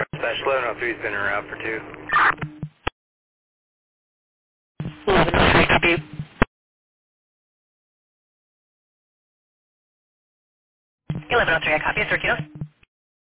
Dispatch 1103's been en route for 2. 1103, copy. 1103, I copy. Is there a